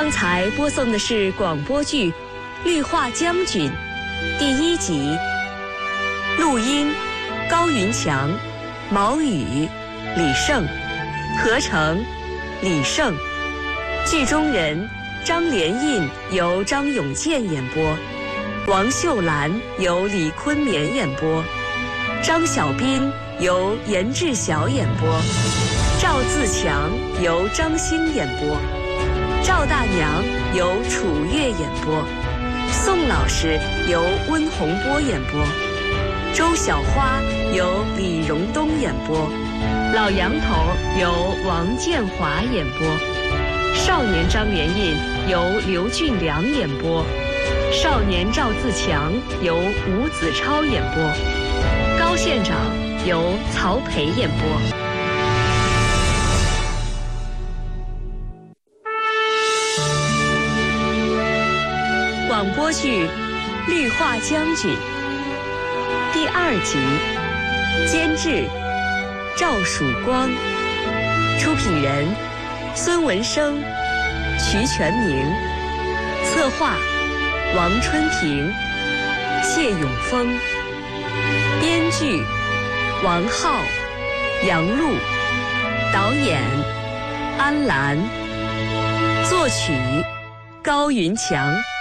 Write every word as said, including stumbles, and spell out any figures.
刚才播送的是广播剧《绿化将军》第一集，录音高云强、毛宇、李胜，合成李胜，剧中人张连印由张永健演播，王秀兰由李坤勉演播，张小斌由严志晓演播，赵自强由张欣演播，赵大娘由楚月演播，宋老师由温洪波演播，周小花由李荣东演播，老杨头由王建华演播，少年张连印由刘俊良演播，少年赵自强由吴子超演播，高县长由曹培演播。广播剧《绿化将军》第二集，监制赵曙光，出品人孙文生、瞿全明，策划王春平、谢永峰，编剧王浩、杨璐，导演安澜，作曲高云强。